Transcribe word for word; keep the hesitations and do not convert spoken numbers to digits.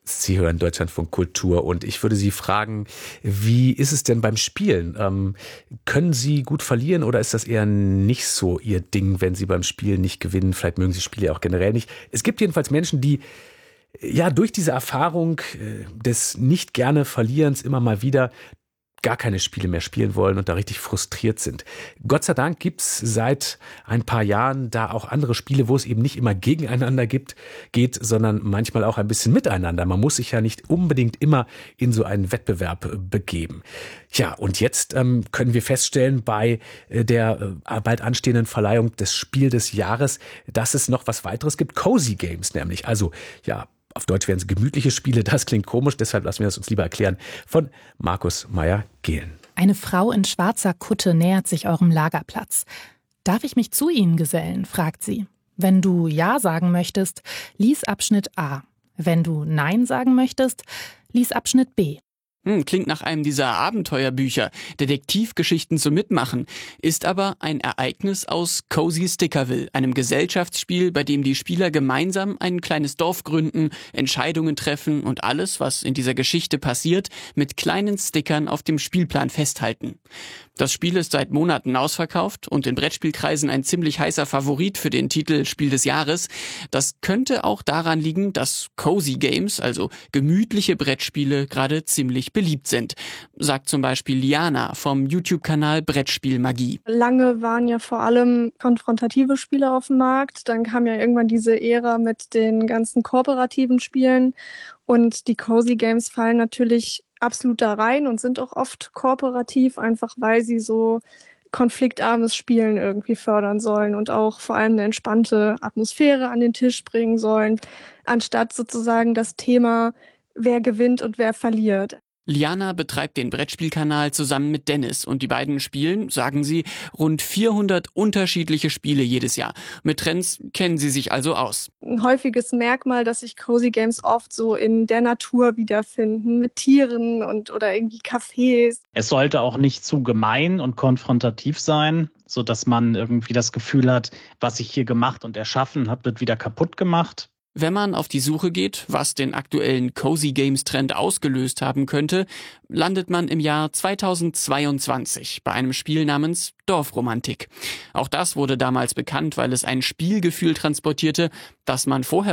Sie hören Deutschlandfunk Kultur und ich würde Sie fragen, wie ist es denn beim Spielen? Ähm, können Sie gut verlieren oder ist das eher nicht so Ihr Ding, wenn Sie beim Spielen nicht gewinnen? Vielleicht mögen Sie Spiele auch generell nicht. Es gibt jedenfalls Menschen, die ja durch diese Erfahrung äh, des nicht gerne Verlierens immer mal wieder gar keine Spiele mehr spielen wollen und da richtig frustriert sind. Gott sei Dank gibt's seit ein paar Jahren da auch andere Spiele, wo es eben nicht immer gegeneinander gibt, geht, sondern manchmal auch ein bisschen miteinander. Man muss sich ja nicht unbedingt immer in so einen Wettbewerb begeben. Ja, und jetzt ähm, können wir feststellen bei äh, der äh, bald anstehenden Verleihung des Spiel des Jahres, dass es noch was weiteres gibt, Cozy Games nämlich. Also ja, auf Deutsch wären es gemütliche Spiele, das klingt komisch, deshalb lassen wir das uns lieber erklären von Markus Meyer-Gehlen. Eine Frau in schwarzer Kutte nähert sich eurem Lagerplatz. Darf ich mich zu Ihnen gesellen, fragt sie. Wenn du Ja sagen möchtest, lies Abschnitt A. Wenn du Nein sagen möchtest, lies Abschnitt B. Hm, klingt nach einem dieser Abenteuerbücher, Detektivgeschichten zum Mitmachen, ist aber ein Ereignis aus Cozy Stickerville, einem Gesellschaftsspiel, bei dem die Spieler gemeinsam ein kleines Dorf gründen, Entscheidungen treffen und alles, was in dieser Geschichte passiert, mit kleinen Stickern auf dem Spielplan festhalten. Das Spiel ist seit Monaten ausverkauft und in Brettspielkreisen ein ziemlich heißer Favorit für den Titel Spiel des Jahres. Das könnte auch daran liegen, dass Cozy Games, also gemütliche Brettspiele, gerade ziemlich beliebt sind, sagt zum Beispiel Liana vom YouTube-Kanal Brettspielmagie. Lange waren ja vor allem konfrontative Spiele auf dem Markt. Dann kam ja irgendwann diese Ära mit den ganzen kooperativen Spielen. Und die Cozy Games fallen natürlich absolut da rein und sind auch oft kooperativ, einfach weil sie so konfliktarmes Spielen irgendwie fördern sollen und auch vor allem eine entspannte Atmosphäre an den Tisch bringen sollen, anstatt sozusagen das Thema, wer gewinnt und wer verliert. Liana betreibt den Brettspielkanal zusammen mit Dennis und die beiden spielen, sagen sie, rund vierhundert unterschiedliche Spiele jedes Jahr. Mit Trends kennen sie sich also aus. Ein häufiges Merkmal, dass sich Cozy Games oft so in der Natur wiederfinden, mit Tieren und oder irgendwie Cafés. Es sollte auch nicht zu gemein und konfrontativ sein, so dass man irgendwie das Gefühl hat, was ich hier gemacht und erschaffen habe, wird wieder kaputt gemacht. Wenn man auf die Suche geht, was den aktuellen Cozy Games Trend ausgelöst haben könnte, landet man im Jahr zweitausendzweiundzwanzig bei einem Spiel namens Dorfromantik. Auch das wurde damals bekannt, weil es ein Spielgefühl transportierte, das man vorher